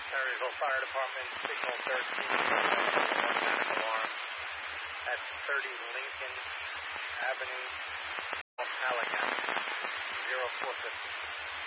Marysville Fire Department, signal 13, alarm at 30 Lincoln Avenue, Allegan, 0450.